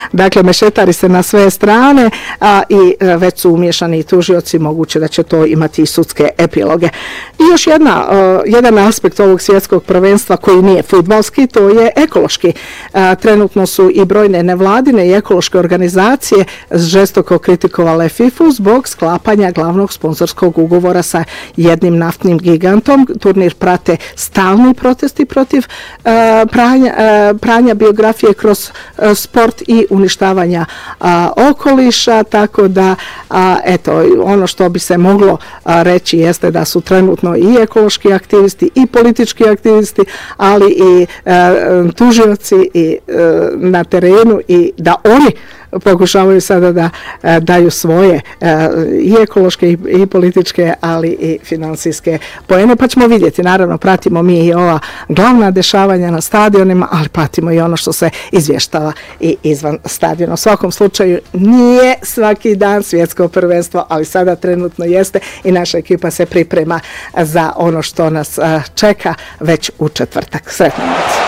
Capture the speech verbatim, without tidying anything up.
Dakle, mešetari se na sve strane a, i a, već su umješani i tužioci, moguće da će to imati i sudske epiloge. I još jedna, a, jedan aspekt ovog svjetskog prvenstva koji nije fudbalski, to je ekološki. A, trenutno su i brojne nevladine i ekološke organizacije žestoko kritikovale fifu zbog sklapanja glavnog sponzorskog ugovora sa jednim naftnim gigantom. Turnir prate stalni protesti protiv a, pranja, a, pranja biografije kroz a, sport i uništavanja a, okoliša, tako da a, eto, ono što bi se moglo a, reći jeste da su trenutno i ekološki aktivisti i politički aktivisti, ali i a, tužioci i a, na terenu i da oni pokušavaju sada da a, daju svoje a, i ekološke i, i političke, ali i finansijske poene, pa ćemo vidjeti. Naravno, pratimo mi i ova glavna dešavanja na stadionima, ali pratimo i ono što se izvještava i izvan stadiona. U svakom slučaju nije svaki dan svjetsko prvenstvo, ali sada trenutno jeste i naša ekipa se priprema za ono što nas a, čeka već u četvrtak. Sretno.